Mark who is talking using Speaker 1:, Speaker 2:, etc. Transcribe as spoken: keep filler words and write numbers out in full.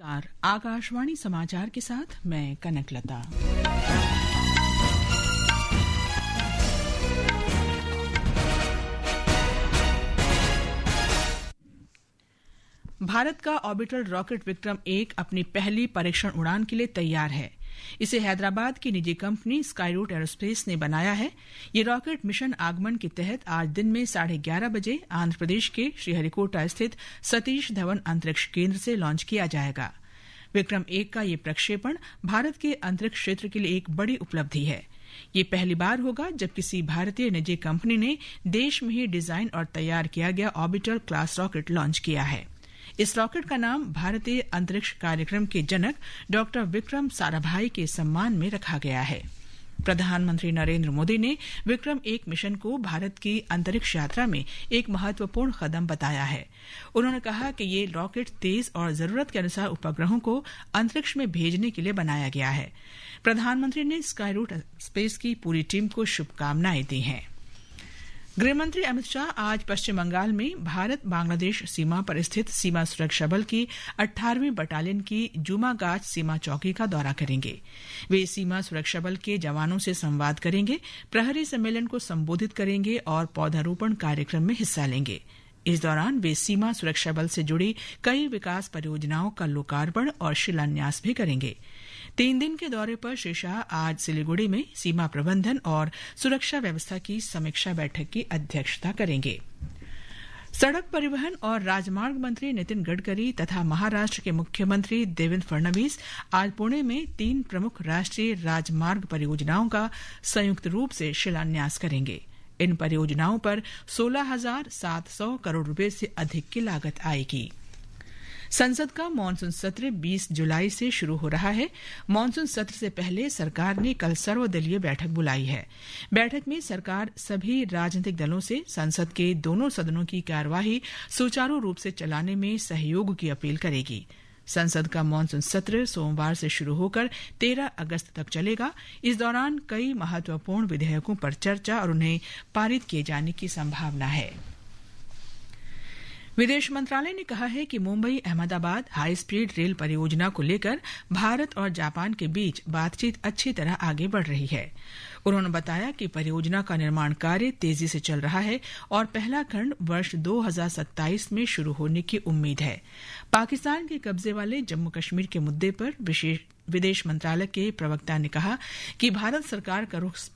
Speaker 1: नमस्कार, आकाशवाणी समाचार के साथ मैं कनकलता। भारत का ऑर्बिटर रॉकेट विक्रम एक अपनी पहली परीक्षण उड़ान के लिए तैयार है। इसे हैदराबाद की निजी कंपनी स्काईरूट एरोस्पेस ने बनाया है। ये रॉकेट मिशन आगमन के तहत आज दिन में साढ़े ग्यारह बजे आंध्र प्रदेश के श्रीहरिकोटा स्थित सतीश धवन अंतरिक्ष केंद्र से लॉन्च किया जाएगा। विक्रम एक का ये प्रक्षेपण भारत के अंतरिक्ष क्षेत्र के लिए एक बड़ी उपलब्धि है। ये पहली बार होगा जब किसी भारतीय निजी कंपनी ने देश में ही डिजाइन और तैयार किया गया ऑर्बिटर क्लास रॉकेट लॉन्च किया है। इस रॉकेट का नाम भारतीय अंतरिक्ष कार्यक्रम के जनक डॉक्टर विक्रम साराभाई के सम्मान में रखा गया है। प्रधानमंत्री नरेंद्र मोदी ने विक्रम एक मिशन को भारत की अंतरिक्ष यात्रा में एक महत्वपूर्ण कदम बताया है। उन्होंने कहा कि ये रॉकेट तेज और जरूरत के अनुसार उपग्रहों को अंतरिक्ष में भेजने के लिए बनाया गया है। प्रधानमंत्री ने स्काईरूट स्पेस की पूरी टीम को शुभकामनाएं दी हैं। गृहमंत्री अमित शाह आज पश्चिम बंगाल में भारत बांग्लादेश सीमा पर स्थित सीमा सुरक्षा बल की अठारहवीं बटालियन की जुमागाछ सीमा चौकी का दौरा करेंगे। वे सीमा सुरक्षा बल के जवानों से संवाद करेंगे, प्रहरी सम्मेलन को संबोधित करेंगे और पौधारोपण कार्यक्रम में हिस्सा लेंगे। इस दौरान वे सीमा सुरक्षा बल से जुड़ी कई विकास परियोजनाओं का लोकार्पण और शिलान्यास भी करेंगे। तीन दिन के दौरे पर श्री शाह आज सिलीगुड़ी में सीमा प्रबंधन और सुरक्षा व्यवस्था की समीक्षा बैठक की अध्यक्षता करेंगे। सड़क परिवहन और राजमार्ग मंत्री नितिन गडकरी तथा महाराष्ट्र के मुख्यमंत्री देवेंद्र फडणवीस आज पुणे में तीन प्रमुख राष्ट्रीय राजमार्ग परियोजनाओं का संयुक्त रूप से शिलान्यास करेंगे। इन परियोजनाओं पर सोलह हजार सात सौ करोड़ रुपए से अधिक की लागत आएगी। संसद का मानसून सत्र बीस जुलाई से शुरू हो रहा है। मानसून सत्र से पहले सरकार ने कल सर्वदलीय बैठक बुलाई है। बैठक में सरकार सभी राजनीतिक दलों से संसद के दोनों सदनों की कार्यवाही सुचारू रूप से चलाने में सहयोग की अपील करेगी। संसद का मानसून सत्र सोमवार से शुरू होकर तेरह अगस्त तक चलेगा। इस दौरान कई महत्वपूर्ण विधेयकों पर चर्चा और उन्हें पारित किए जाने की संभावना है। विदेश मंत्रालय ने कहा है कि Mumbai Ahmedabad high speed rail परियोजना को लेकर भारत और जापान के बीच बातचीत अच्छी तरह आगे बढ़ रही है। उन्होंने बताया कि परियोजना का निर्माण कार्य तेजी से चल रहा है और पहला खंड वर्ष दो हजार सत्ताईस में शुरू होने की उम्मीद है। पाकिस्तान के कब्जे वाले जम्मू कश्मीर के मुद्दे पर विशेष विदेश मंत्रालय के प्रवक्ता ने कहा कि भारत सरकार का रुख